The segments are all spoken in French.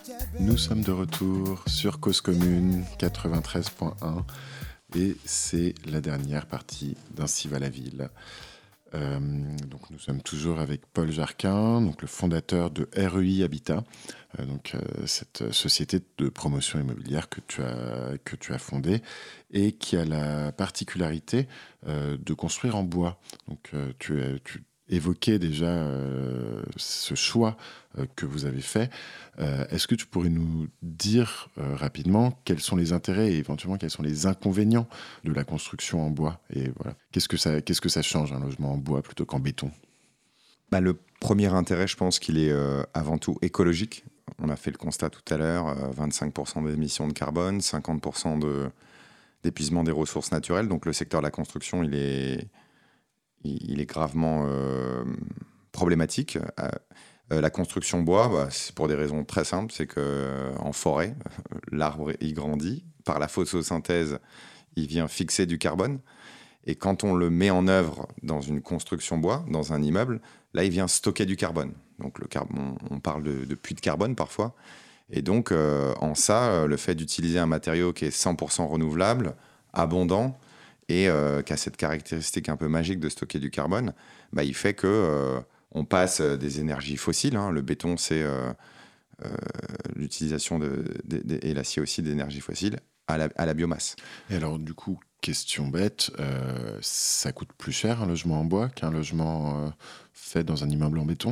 Nous sommes de retour sur Cause Commune 93.1 et c'est la dernière partie d'Ainsi va la ville. Donc nous sommes toujours avec Paul Jarquin, donc le fondateur de REI Habitat, cette société de promotion immobilière que tu as fondée et qui a la particularité de construire en bois. Donc tu évoquais déjà ce choix que vous avez fait. Est-ce que tu pourrais nous dire rapidement quels sont les intérêts et éventuellement quels sont les inconvénients de la construction en bois? Et voilà, qu'est-ce que ça change un logement en bois plutôt qu'en béton? Le premier intérêt, je pense qu'il est avant tout écologique. On a fait le constat tout à l'heure, 25% d'émissions de carbone, 50% d'épuisement des ressources naturelles. Donc le secteur de la construction, il est gravement problématique. La construction bois, c'est pour des raisons très simples. C'est qu'en forêt, l'arbre, il grandit. Par la photosynthèse, il vient fixer du carbone. Et quand on le met en œuvre dans une construction bois, dans un immeuble, là, il vient stocker du carbone. Donc, on parle de puits de carbone parfois. Et donc, en ça, le fait d'utiliser un matériau qui est 100% renouvelable, abondant, et qui a cette caractéristique un peu magique de stocker du carbone, il fait que on passe des énergies fossiles. Le béton, c'est l'utilisation et l'acier aussi d'énergie fossile à la biomasse. Et alors, du coup, question bête, ça coûte plus cher un logement en bois qu'un logement fait dans un immeuble en béton?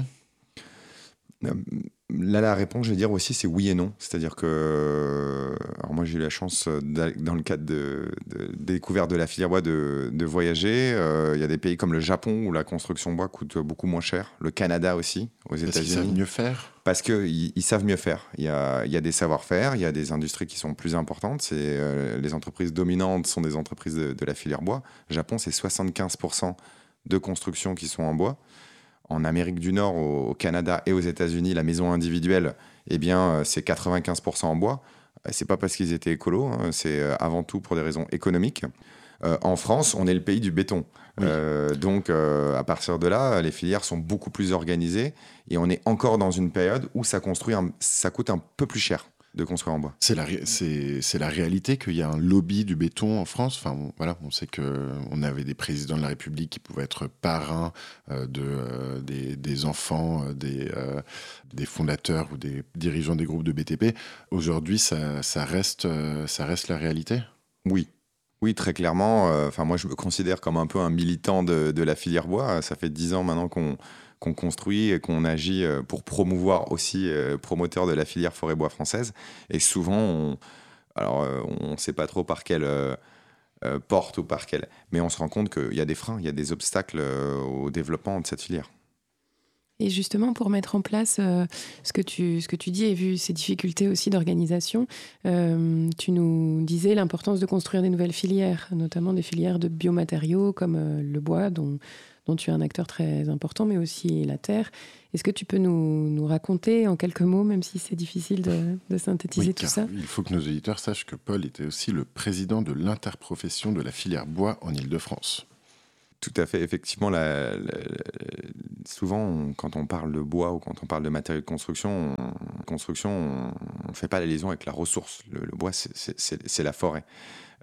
Là, la réponse, je vais dire aussi, c'est oui et non. C'est-à-dire que alors moi, j'ai eu la chance, dans le cadre de découverte de la filière bois, de voyager. Il y a des pays comme le Japon où la construction bois coûte beaucoup moins cher. Le Canada aussi, aux États-Unis. Parce qu'ils savent mieux faire? Parce qu'ils savent mieux faire. Il y a des savoir-faire, il y a des industries qui sont plus importantes. Les entreprises dominantes sont des entreprises de la filière bois. Le Japon, c'est 75% de constructions qui sont en bois. En Amérique du Nord, au Canada et aux États-Unis, la maison individuelle, c'est 95% en bois. C'est pas parce qu'ils étaient écolos, c'est avant tout pour des raisons économiques. En France, on est le pays du béton. Oui. Donc, à partir de là, les filières sont beaucoup plus organisées et on est encore dans une période où ça coûte un peu plus cher de construire en bois. C'est la réalité qu'il y a un lobby du béton en France. Enfin, on sait qu'on avait des présidents de la République qui pouvaient être parrains des enfants, des fondateurs ou des dirigeants des groupes de BTP. Aujourd'hui, ça reste la réalité? Oui, très clairement. Moi, je me considère comme un peu un militant de la filière bois. Ça fait 10 ans maintenant qu'on construit et qu'on agit pour promouvoir aussi, promoteur de la filière forêt-bois française. Et souvent, on ne sait pas trop par quelle porte ou par quelle... Mais on se rend compte qu'il y a des freins, il y a des obstacles au développement de cette filière. Et justement, pour mettre en place ce que tu dis, et vu ces difficultés aussi d'organisation, tu nous disais l'importance de construire des nouvelles filières, notamment des filières de biomatériaux comme le bois, dont tu es un acteur très important, mais aussi la terre. Est-ce que tu peux nous raconter en quelques mots, même si c'est difficile de synthétiser tout ça? Il faut que nos auditeurs sachent que Paul était aussi le président de l'interprofession de la filière bois en Île-de-France. Tout à fait. Effectivement, souvent, quand on parle de bois ou quand on parle de matériaux de construction, on ne fait pas la liaison avec la ressource. Le bois, c'est la forêt.